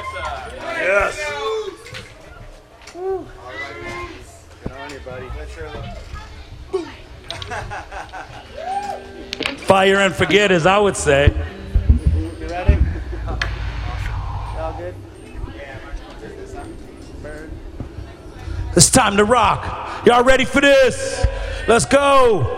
Yes. All right, good on you, buddy. Let's hear a Fire and forget, as I would say. You ready? All good? Yeah, It's time to rock. Y'all ready for this? Let's go.